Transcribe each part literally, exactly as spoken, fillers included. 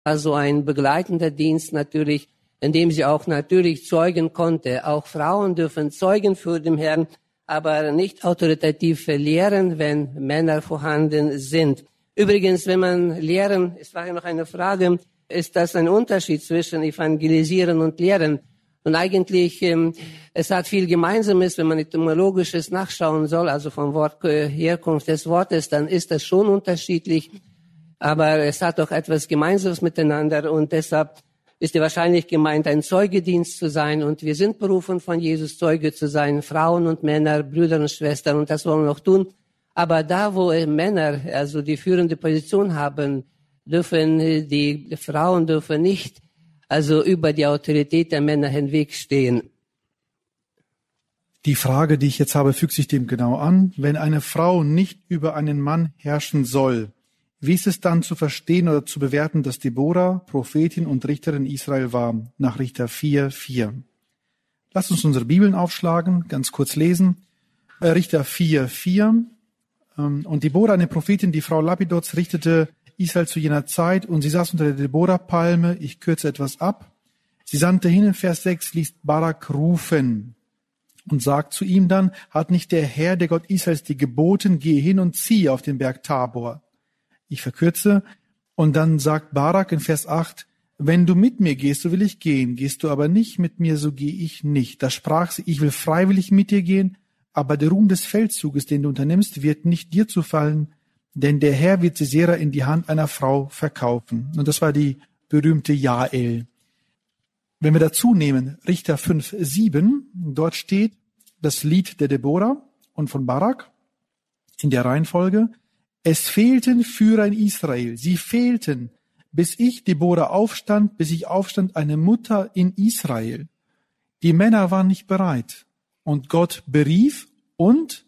Also ein begleitender Dienst natürlich, in dem sie auch natürlich zeugen konnte. Auch Frauen dürfen zeugen für den Herrn, aber nicht autoritativ lehren, wenn Männer vorhanden sind. Übrigens, wenn man lehren, es war ja noch eine Frage, ist das ein Unterschied zwischen Evangelisieren und Lehren? Und eigentlich, ähm, es hat viel Gemeinsames, wenn man etymologisches nachschauen soll, also vom Wort äh, Herkunft des Wortes, dann ist das schon unterschiedlich. Aber es hat doch etwas Gemeinsames miteinander und deshalb ist ja wahrscheinlich gemeint, ein Zeugedienst zu sein. Und wir sind berufen, von Jesus Zeuge zu sein, Frauen und Männer, Brüder und Schwestern, und das wollen wir auch tun. Aber da, wo äh, Männer also die führende Position haben, dürfen äh, die Frauen dürfen nicht also über die Autorität der Männer hinwegstehen. Die Frage, die ich jetzt habe, fügt sich dem genau an. Wenn eine Frau nicht über einen Mann herrschen soll, wie ist es dann zu verstehen oder zu bewerten, dass Deborah Prophetin und Richterin Israel war, nach Richter vier, vier? Lasst uns unsere Bibeln aufschlagen, ganz kurz lesen. Richter vier, vier. Und Deborah, eine Prophetin, die Frau Lapidots, richtete Israel zu jener Zeit, und sie saß unter der Deborah-Palme. Ich kürze etwas ab. Sie sandte hin, in Vers sechs liest Barak rufen und sagt zu ihm dann, hat nicht der Herr, der Gott Israels, dir geboten, gehe hin und ziehe auf den Berg Tabor. Ich verkürze. Und dann sagt Barak in Vers acht, wenn du mit mir gehst, so will ich gehen. Gehst du aber nicht mit mir, so gehe ich nicht. Da sprach sie, ich will freiwillig mit dir gehen, aber der Ruhm des Feldzuges, den du unternimmst, wird nicht dir zufallen, denn der Herr wird Sisera in die Hand einer Frau verkaufen. Und das war die berühmte Jael. Wenn wir dazu nehmen, Richter fünf, sieben, dort steht das Lied der Deborah und von Barak in der Reihenfolge. Es fehlten Führer in Israel. Sie fehlten, bis ich, Deborah, aufstand, bis ich aufstand, eine Mutter in Israel. Die Männer waren nicht bereit. Und Gott berief und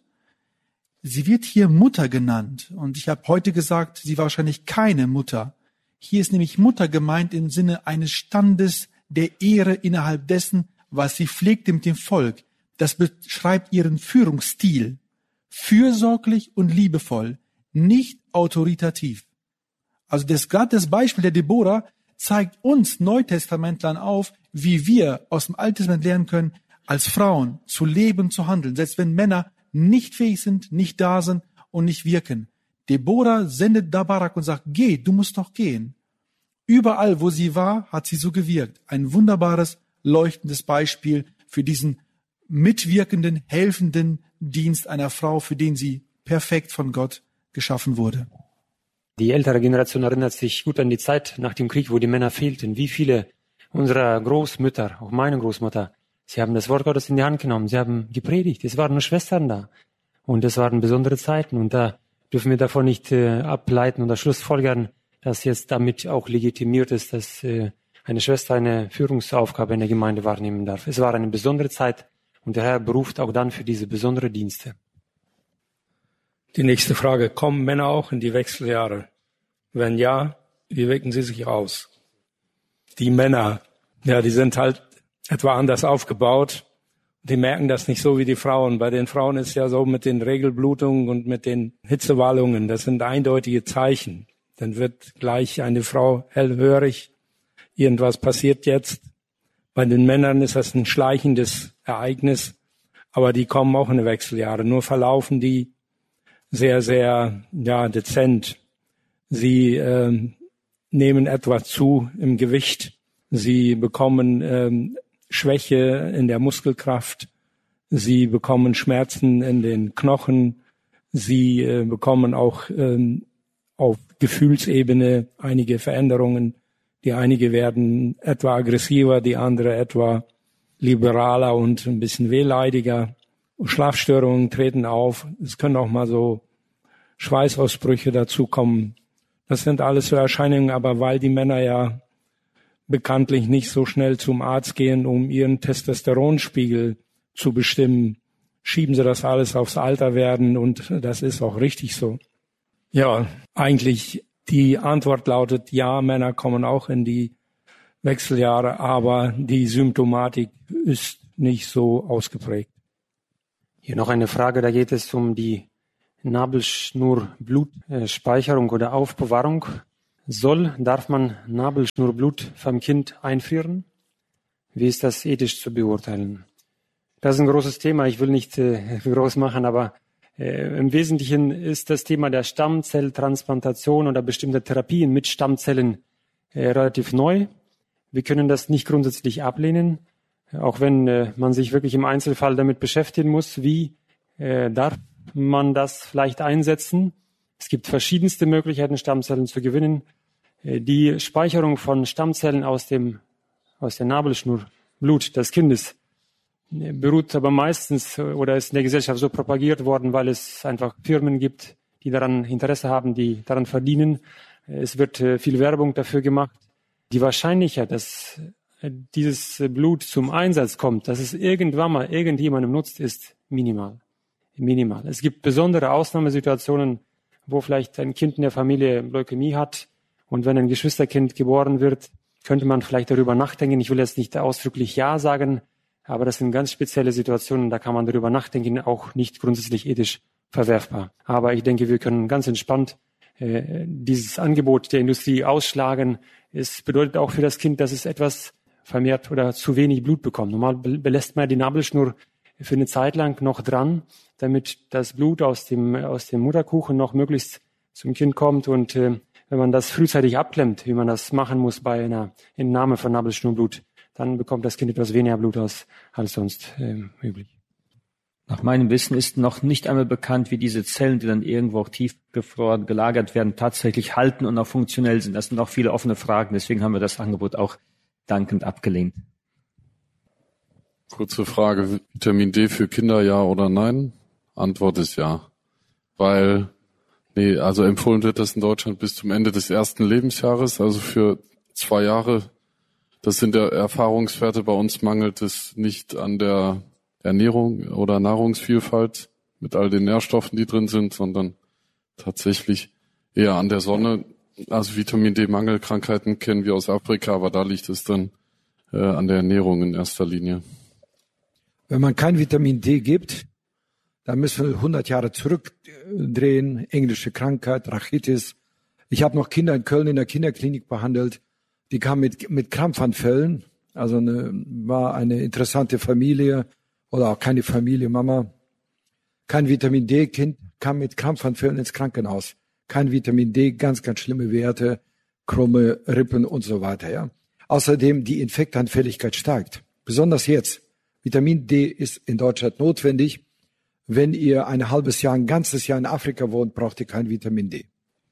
sie wird hier Mutter genannt. Und ich habe heute gesagt, sie war wahrscheinlich keine Mutter. Hier ist nämlich Mutter gemeint im Sinne eines Standes der Ehre innerhalb dessen, was sie pflegte mit dem Volk. Das beschreibt ihren Führungsstil. Fürsorglich und liebevoll, nicht autoritativ. Also das, gerade das Beispiel der Deborah zeigt uns Neutestamentlern auf, wie wir aus dem Alten Testament lernen können, als Frauen zu leben, zu handeln, selbst wenn Männer nicht fähig sind, nicht da sind und nicht wirken. Deborah sendet da Barak und sagt, geh, du musst doch gehen. Überall, wo sie war, hat sie so gewirkt. Ein wunderbares, leuchtendes Beispiel für diesen mitwirkenden, helfenden Dienst einer Frau, für den sie perfekt von Gott geschaffen wurde. Die ältere Generation erinnert sich gut an die Zeit nach dem Krieg, wo die Männer fehlten. Wie viele unserer Großmütter, auch meine Großmutter, sie haben das Wort Gottes in die Hand genommen, sie haben gepredigt, es waren nur Schwestern da. Und es waren besondere Zeiten und da dürfen wir davon nicht äh, ableiten oder schlussfolgern, dass jetzt damit auch legitimiert ist, dass äh, eine Schwester eine Führungsaufgabe in der Gemeinde wahrnehmen darf. Es war eine besondere Zeit und der Herr beruft auch dann für diese besondere Dienste. Die nächste Frage, kommen Männer auch in die Wechseljahre? Wenn ja, wie wirken sie sich aus? Die Männer, ja, die sind halt etwa anders aufgebaut. Die merken das nicht so wie die Frauen. Bei den Frauen ist ja so mit den Regelblutungen und mit den Hitzewallungen, das sind eindeutige Zeichen. Dann wird gleich eine Frau hellhörig, irgendwas passiert jetzt. Bei den Männern ist das ein schleichendes Ereignis, aber die kommen auch in die Wechseljahre. Nur verlaufen die sehr, sehr ja dezent. Sie äh, nehmen etwas zu im Gewicht. Sie bekommen ähm, Schwäche in der Muskelkraft. Sie bekommen Schmerzen in den Knochen. Sie äh, bekommen auch ähm, auf Gefühlsebene einige Veränderungen. Die einige werden etwa aggressiver, die andere etwa liberaler und ein bisschen wehleidiger. Schlafstörungen treten auf. Es können auch mal so Schweißausbrüche dazukommen. Das sind alles so Erscheinungen, aber weil die Männer ja bekanntlich nicht so schnell zum Arzt gehen, um ihren Testosteronspiegel zu bestimmen, schieben sie das alles aufs Alter werden und das ist auch richtig so. Ja, eigentlich die Antwort lautet, ja, Männer kommen auch in die Wechseljahre, aber die Symptomatik ist nicht so ausgeprägt. Hier noch eine Frage, da geht es um die Nabelschnurblutspeicherung oder Aufbewahrung. Soll, darf man Nabelschnurblut vom Kind einführen? Wie ist das ethisch zu beurteilen? Das ist ein großes Thema. Ich will nicht äh, groß machen, aber äh, im Wesentlichen ist das Thema der Stammzelltransplantation oder bestimmte Therapien mit Stammzellen äh, relativ neu. Wir können das nicht grundsätzlich ablehnen, auch wenn äh, man sich wirklich im Einzelfall damit beschäftigen muss. Wie äh, darf man das vielleicht einsetzen? Es gibt verschiedenste Möglichkeiten, Stammzellen zu gewinnen. Die Speicherung von Stammzellen aus dem, aus der Nabelschnurblut des Kindes beruht aber meistens oder ist in der Gesellschaft so propagiert worden, weil es einfach Firmen gibt, die daran Interesse haben, die daran verdienen. Es wird viel Werbung dafür gemacht. Die Wahrscheinlichkeit, dass dieses Blut zum Einsatz kommt, dass es irgendwann mal irgendjemandem nutzt, ist minimal. Minimal. Es gibt besondere Ausnahmesituationen, wo vielleicht ein Kind in der Familie Leukämie hat und wenn ein Geschwisterkind geboren wird, könnte man vielleicht darüber nachdenken. Ich will jetzt nicht ausdrücklich Ja sagen, aber das sind ganz spezielle Situationen, da kann man darüber nachdenken, auch nicht grundsätzlich ethisch verwerfbar. Aber ich denke, wir können ganz entspannt äh, dieses Angebot der Industrie ausschlagen. Es bedeutet auch für das Kind, dass es etwas vermehrt oder zu wenig Blut bekommt. Normal belässt man die Nabelschnur für eine Zeit lang noch dran, damit das Blut aus dem, aus dem Mutterkuchen noch möglichst zum Kind kommt. Und äh, wenn man das frühzeitig abklemmt, wie man das machen muss bei einer Entnahme von Nabelschnurblut, dann bekommt das Kind etwas weniger Blut aus als sonst äh, üblich. Nach meinem Wissen ist noch nicht einmal bekannt, wie diese Zellen, die dann irgendwo auch tiefgefroren gelagert werden, tatsächlich halten und auch funktionell sind. Das sind noch viele offene Fragen. Deswegen haben wir das Angebot auch dankend abgelehnt. Kurze Frage, Vitamin D für Kinder, ja oder nein? Antwort ist ja. Weil, nee, also empfohlen wird das in Deutschland bis zum Ende des ersten Lebensjahres, also für zwei Jahre. Das sind ja Erfahrungswerte. Bei uns mangelt es nicht an der Ernährung oder Nahrungsvielfalt mit all den Nährstoffen, die drin sind, sondern tatsächlich eher an der Sonne. Also Vitamin D-Mangelkrankheiten kennen wir aus Afrika, aber da liegt es dann äh, an der Ernährung in erster Linie. Wenn man kein Vitamin D gibt, dann müssen wir hundert Jahre zurückdrehen. Englische Krankheit, Rachitis. Ich habe noch Kinder in Köln in der Kinderklinik behandelt. Die kamen mit, mit Krampfanfällen. Also eine, war eine interessante Familie oder auch keine Familie, Mama. Kein Vitamin D, Kind kam mit Krampfanfällen ins Krankenhaus. Kein Vitamin D, ganz, ganz schlimme Werte, krumme Rippen und so weiter. Ja. Außerdem die Infektanfälligkeit steigt. Besonders jetzt. Vitamin D ist in Deutschland notwendig. Wenn ihr ein halbes Jahr, ein ganzes Jahr in Afrika wohnt, braucht ihr kein Vitamin D.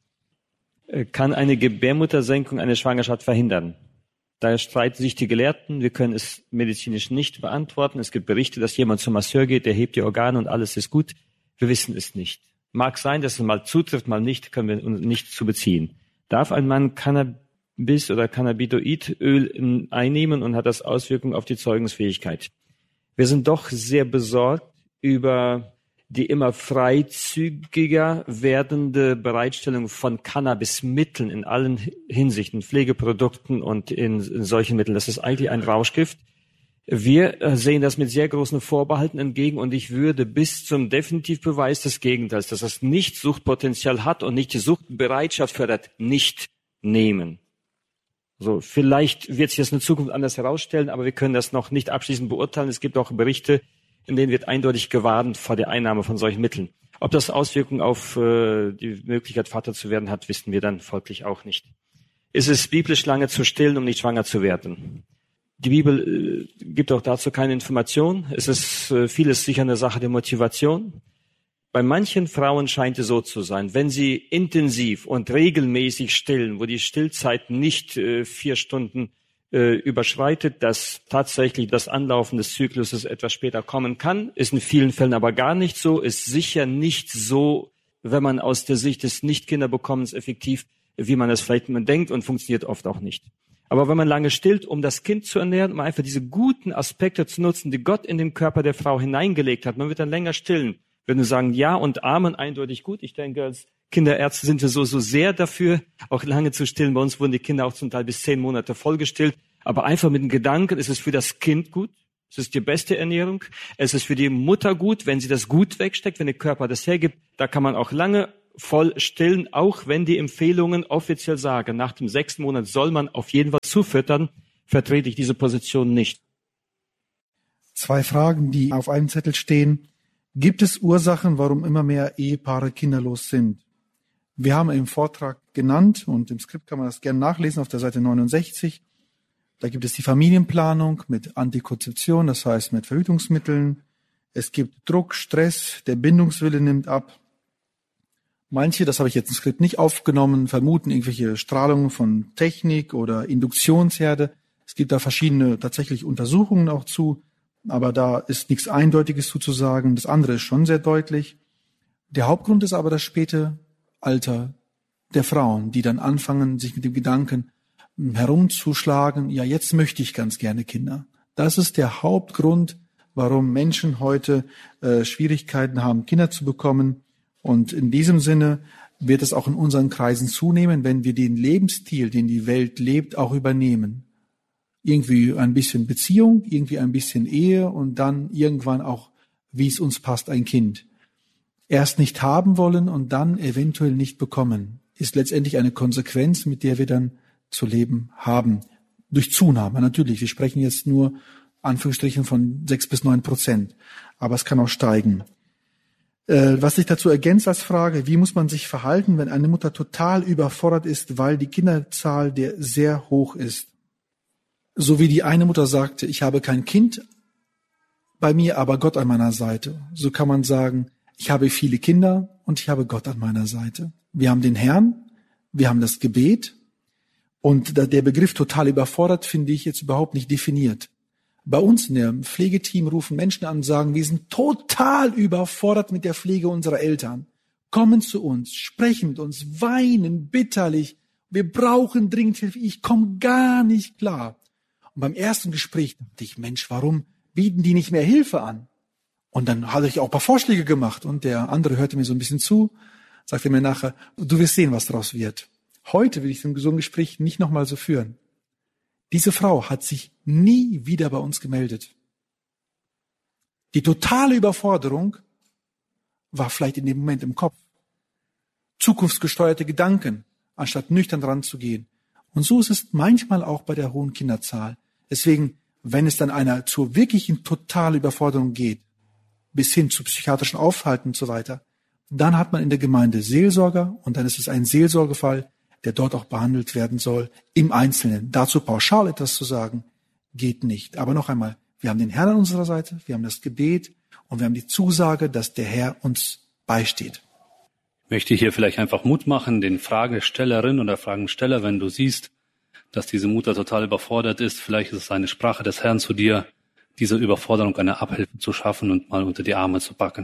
Kann eine Gebärmuttersenkung eine Schwangerschaft verhindern? Da streiten sich die Gelehrten. Wir können es medizinisch nicht beantworten. Es gibt Berichte, dass jemand zum Masseur geht, der hebt die Organe und alles ist gut. Wir wissen es nicht. Mag sein, dass es mal zutrifft, mal nicht, können wir uns nicht zu beziehen. Darf ein Mann Cannabis oder Cannabidoidöl einnehmen und hat das Auswirkungen auf die Zeugungsfähigkeit? Wir sind doch sehr besorgt über die immer freizügiger werdende Bereitstellung von Cannabismitteln in allen Hinsichten, Pflegeprodukten und in, in solchen Mitteln. Das ist eigentlich ein Rauschgift. Wir sehen das mit sehr großen Vorbehalten entgegen und ich würde bis zum Definitivbeweis des Gegenteils, dass das nicht Suchtpotenzial hat und nicht die Suchtbereitschaft fördert, nicht nehmen. So, vielleicht wird sich das in der Zukunft anders herausstellen, aber wir können das noch nicht abschließend beurteilen. Es gibt auch Berichte, in denen wird eindeutig gewarnt vor der Einnahme von solchen Mitteln. Ob das Auswirkungen auf äh, die Möglichkeit, Vater zu werden hat, wissen wir dann folglich auch nicht. Ist es biblisch, lange zu stillen, um nicht schwanger zu werden? Die Bibel äh, gibt auch dazu keine Information. Es ist äh, vieles sicher eine Sache der Motivation. Bei manchen Frauen scheint es so zu sein, wenn sie intensiv und regelmäßig stillen, wo die Stillzeit nicht äh, vier Stunden äh, überschreitet, dass tatsächlich das Anlaufen des Zykluses etwas später kommen kann, ist in vielen Fällen aber gar nicht so, ist sicher nicht so, wenn man aus der Sicht des Nicht-Kinderbekommens effektiv, wie man es vielleicht immer denkt und funktioniert oft auch nicht. Aber wenn man lange stillt, um das Kind zu ernähren, um einfach diese guten Aspekte zu nutzen, die Gott in den Körper der Frau hineingelegt hat, man wird dann länger stillen. Würden wir sagen, ja und Amen, eindeutig gut. Ich denke, als Kinderärzte sind wir so, so sehr dafür, auch lange zu stillen. Bei uns wurden die Kinder auch zum Teil bis zehn Monate vollgestillt. Aber einfach mit dem Gedanken, es ist für das Kind gut. Es ist die beste Ernährung. Es ist für die Mutter gut, wenn sie das gut wegsteckt, wenn der Körper das hergibt. Da kann man auch lange voll stillen, auch wenn die Empfehlungen offiziell sagen, nach dem sechsten Monat soll man auf jeden Fall zufüttern, vertrete ich diese Position nicht. Zwei Fragen, die auf einem Zettel stehen. Gibt es Ursachen, warum immer mehr Ehepaare kinderlos sind? Wir haben im Vortrag genannt und im Skript kann man das gerne nachlesen auf der Seite neunundsechzig. Da gibt es die Familienplanung mit Antikonzeption, das heißt mit Verhütungsmitteln. Es gibt Druck, Stress, der Bindungswille nimmt ab. Manche, das habe ich jetzt im Skript nicht aufgenommen, vermuten irgendwelche Strahlungen von Technik oder Induktionsherde. Es gibt da verschiedene tatsächlich Untersuchungen auch zu, aber da ist nichts Eindeutiges zuzusagen. Das andere ist schon sehr deutlich. Der Hauptgrund ist aber das späte Alter der Frauen, die dann anfangen, sich mit dem Gedanken herumzuschlagen, ja, jetzt möchte ich ganz gerne Kinder. Das ist der Hauptgrund, warum Menschen heute äh, Schwierigkeiten haben, Kinder zu bekommen. Und in diesem Sinne wird es auch in unseren Kreisen zunehmen, wenn wir den Lebensstil, den die Welt lebt, auch übernehmen. Irgendwie ein bisschen Beziehung, irgendwie ein bisschen Ehe und dann irgendwann auch, wie es uns passt, ein Kind. Erst nicht haben wollen und dann eventuell nicht bekommen, ist letztendlich eine Konsequenz, mit der wir dann zu leben haben. Durch Zunahme, natürlich. Wir sprechen jetzt nur, Anführungsstrichen, von sechs bis neun Prozent. Aber es kann auch steigen. Äh, was sich dazu ergänzt als Frage, wie muss man sich verhalten, wenn eine Mutter total überfordert ist, weil die Kinderzahl der sehr hoch ist? So wie die eine Mutter sagte, ich habe kein Kind bei mir, aber Gott an meiner Seite. So kann man sagen, ich habe viele Kinder und ich habe Gott an meiner Seite. Wir haben den Herrn, wir haben das Gebet und der Begriff total überfordert finde ich jetzt überhaupt nicht definiert. Bei uns in dem Pflegeteam rufen Menschen an und sagen, wir sind total überfordert mit der Pflege unserer Eltern. Kommen zu uns, sprechen mit uns, weinen bitterlich. Wir brauchen dringend Hilfe. Ich komme gar nicht klar. Und beim ersten Gespräch dachte ich, Mensch, warum bieten die nicht mehr Hilfe an? Und dann hatte ich auch ein paar Vorschläge gemacht und der andere hörte mir so ein bisschen zu, sagte mir nachher, du wirst sehen, was daraus wird. Heute will ich so ein Gespräch nicht nochmal so führen. Diese Frau hat sich nie wieder bei uns gemeldet. Die totale Überforderung war vielleicht in dem Moment im Kopf. Zukunftsgesteuerte Gedanken, anstatt nüchtern ranzugehen. Und so ist es manchmal auch bei der hohen Kinderzahl. Deswegen, wenn es dann einer zur wirklichen totalen Überforderung geht, bis hin zu psychiatrischen Aufhalten und so weiter, dann hat man in der Gemeinde Seelsorger und dann ist es ein Seelsorgefall, der dort auch behandelt werden soll, im Einzelnen. Dazu pauschal etwas zu sagen, geht nicht. Aber noch einmal, wir haben den Herrn an unserer Seite, wir haben das Gebet und wir haben die Zusage, dass der Herr uns beisteht. Ich möchte hier vielleicht einfach Mut machen, den Fragestellerin oder Fragensteller, wenn du siehst, dass diese Mutter total überfordert ist, vielleicht ist es eine Sprache des Herrn zu dir, diese Überforderung eine Abhilfe zu schaffen und mal unter die Arme zu packen.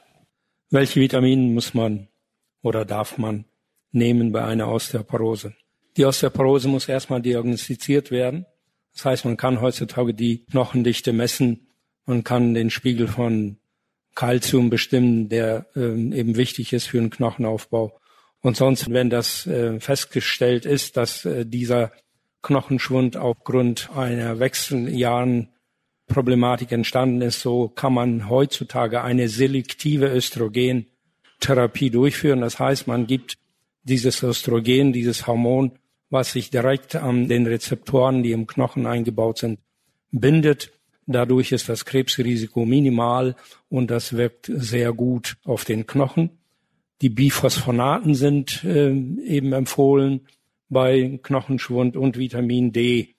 Welche Vitamine muss man oder darf man nehmen bei einer Osteoporose? Die Osteoporose muss erstmal diagnostiziert werden. Das heißt, man kann heutzutage die Knochendichte messen. Man kann den Spiegel von Kalzium bestimmen, der äh, eben wichtig ist für den Knochenaufbau. Und sonst, wenn das äh, festgestellt ist, dass äh, dieser Knochenschwund aufgrund einer Wechseljahren Problematik entstanden ist, so kann man heutzutage eine selektive Östrogentherapie durchführen. Das heißt, man gibt dieses Östrogen, dieses Hormon, was sich direkt an den Rezeptoren, die im Knochen eingebaut sind, bindet. Dadurch ist das Krebsrisiko minimal und das wirkt sehr gut auf den Knochen. Die Biphosphonaten sind äh, eben empfohlen bei Knochenschwund und Vitamin D.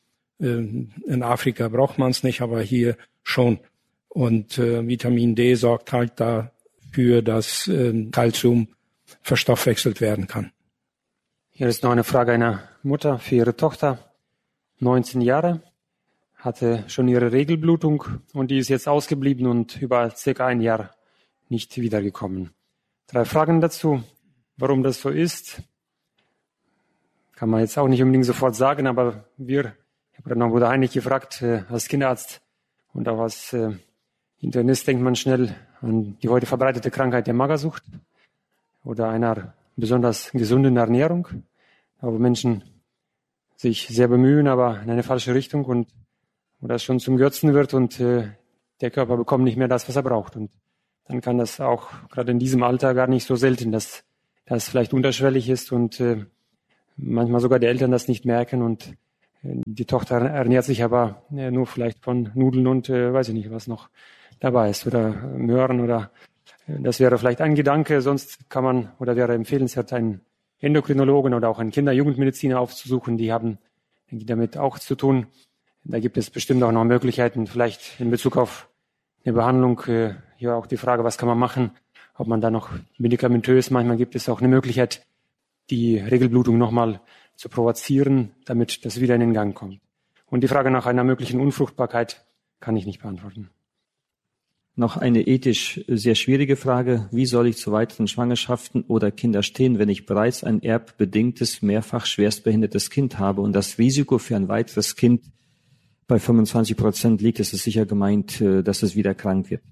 In Afrika braucht man es nicht, aber hier schon. Und äh, Vitamin D sorgt halt dafür, dass äh, Calcium verstoffwechselt werden kann. Hier ist noch eine Frage einer Mutter für ihre Tochter, neunzehn Jahre, hatte schon ihre Regelblutung und die ist jetzt ausgeblieben und über circa ein Jahr nicht wiedergekommen. Drei Fragen dazu, warum das so ist, kann man jetzt auch nicht unbedingt sofort sagen, aber wir Ich habe noch Bruder Heinrich gefragt, äh, als Kinderarzt und auch als äh, Internist denkt man schnell an die heute verbreitete Krankheit der Magersucht oder einer besonders gesunden Ernährung, wo Menschen sich sehr bemühen, aber in eine falsche Richtung und wo das schon zum Götzen wird und äh, der Körper bekommt nicht mehr das, was er braucht. Und dann kann das auch gerade in diesem Alter gar nicht so selten, dass das vielleicht unterschwellig ist und äh, manchmal sogar die Eltern das nicht merken und äh, die Tochter ernährt sich aber äh, nur vielleicht von Nudeln und äh, weiß ich nicht, was noch dabei ist oder Möhren oder äh, das wäre vielleicht ein Gedanke, sonst kann man oder wäre empfehlenswert, einen Endokrinologen oder auch einen Kinder-Jugendmediziner aufzusuchen, die haben denke ich, damit auch zu tun. Da gibt es bestimmt auch noch Möglichkeiten, vielleicht in Bezug auf eine Behandlung, äh, hier auch die Frage, was kann man machen, ob man da noch medikamentös, manchmal gibt es auch eine Möglichkeit, die Regelblutung nochmal zu provozieren, damit das wieder in den Gang kommt. Und die Frage nach einer möglichen Unfruchtbarkeit kann ich nicht beantworten. Noch eine ethisch sehr schwierige Frage. Wie soll ich zu weiteren Schwangerschaften oder Kinder stehen, wenn ich bereits ein erbbedingtes, mehrfach schwerstbehindertes Kind habe und das Risiko für ein weiteres Kind bei fünfundzwanzig Prozent liegt? Es ist sicher gemeint, dass es wieder krank wird.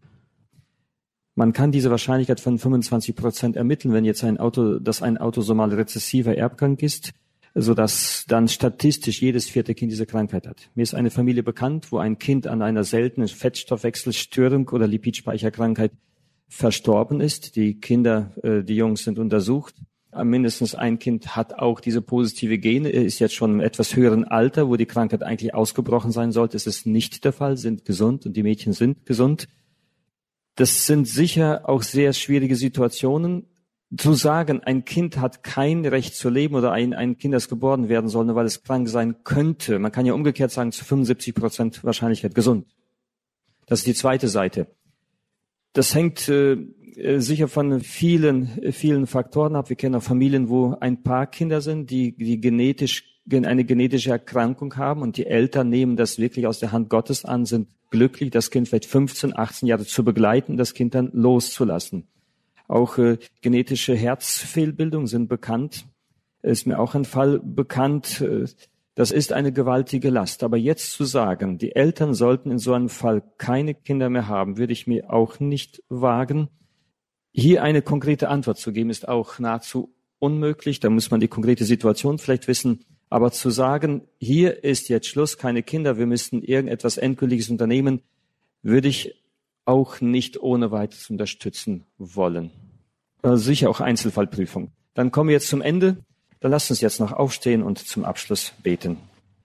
Man kann diese Wahrscheinlichkeit von fünfundzwanzig Prozent ermitteln, wenn jetzt ein Auto, dass ein autosomal rezessiver Erbgang ist, sodass dann statistisch jedes vierte Kind diese Krankheit hat. Mir ist eine Familie bekannt, wo ein Kind an einer seltenen Fettstoffwechselstörung oder Lipidspeicherkrankheit verstorben ist. Die Kinder, die Jungs sind untersucht. Mindestens ein Kind hat auch diese positive Gene, ist jetzt schon im etwas höheren Alter, wo die Krankheit eigentlich ausgebrochen sein sollte. Es ist nicht der Fall, sind gesund und die Mädchen sind gesund. Das sind sicher auch sehr schwierige Situationen. Zu sagen, ein Kind hat kein Recht zu leben oder ein, ein Kind, das geboren werden soll, nur weil es krank sein könnte. Man kann ja umgekehrt sagen, zu fünfundsiebzig Prozent Wahrscheinlichkeit gesund. Das ist die zweite Seite. Das hängt äh, sicher von vielen, vielen Faktoren ab. Wir kennen auch Familien, wo ein paar Kinder sind, die, die genetisch, eine genetische Erkrankung haben und die Eltern nehmen das wirklich aus der Hand Gottes an, sind glücklich, das Kind vielleicht fünfzehn, achtzehn Jahre zu begleiten, das Kind dann loszulassen. Auch äh, genetische Herzfehlbildungen sind bekannt. Ist mir auch ein Fall bekannt. Äh, das ist eine gewaltige Last. Aber jetzt zu sagen, die Eltern sollten in so einem Fall keine Kinder mehr haben, würde ich mir auch nicht wagen. Hier eine konkrete Antwort zu geben, ist auch nahezu unmöglich. Da muss man die konkrete Situation vielleicht wissen. Aber zu sagen, hier ist jetzt Schluss, keine Kinder, wir müssten irgendetwas Endgültiges unternehmen, würde ich auch nicht ohne weiteres unterstützen wollen. Also sicher auch Einzelfallprüfung. Dann kommen wir jetzt zum Ende. Dann lasst uns jetzt noch aufstehen und zum Abschluss beten.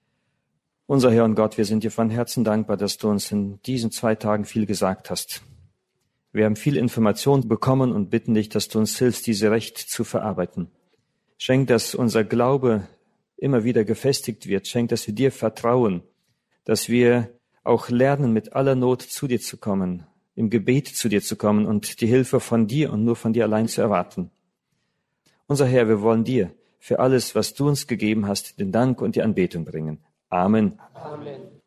Unser Herr und Gott, wir sind dir von Herzen dankbar, dass du uns in diesen zwei Tagen viel gesagt hast. Wir haben viel Information bekommen und bitten dich, dass du uns hilfst, diese recht zu verarbeiten. Schenk, dass unser Glaube immer wieder gefestigt wird. Schenk, dass wir dir vertrauen, dass wir auch lernen, mit aller Not zu dir zu kommen, im Gebet zu dir zu kommen und die Hilfe von dir und nur von dir allein zu erwarten. Unser Herr, wir wollen dir für alles, was du uns gegeben hast, den Dank und die Anbetung bringen. Amen. Amen.